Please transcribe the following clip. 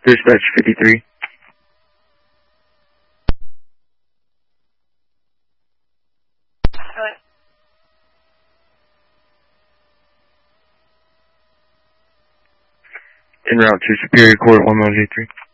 Dispatch 53. En route to Superior Court, 1 J3.